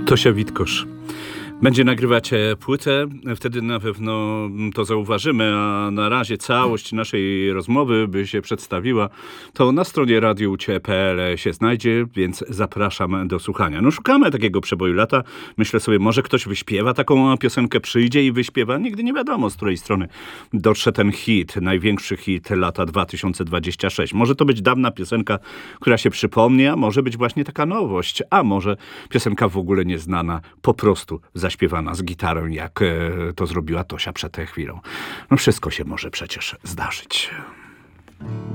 Tosia Witkosz będzie nagrywać płytę, wtedy na pewno to zauważymy, a na razie całość naszej rozmowy by się przedstawiła, to na stronie radioucie.pl się znajdzie, więc zapraszam do słuchania. No szukamy takiego przeboju lata, myślę sobie, może ktoś wyśpiewa taką piosenkę, przyjdzie i wyśpiewa, nigdy nie wiadomo, z której strony dotrze ten hit, największy hit lata 2026. Może to być dawna piosenka, która się przypomni, a może być właśnie taka nowość, a może piosenka w ogóle nieznana, po prostu zaśpiewana z gitarą, jak to zrobiła Tosia przed chwilą. No wszystko się może przecież zdarzyć.